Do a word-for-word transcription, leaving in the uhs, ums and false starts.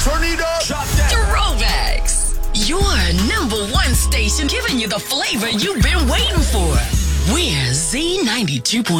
Turn it up. Drop that. Throwbacks. Your number one station giving you the flavor you've been waiting for. We're Z ninety-two point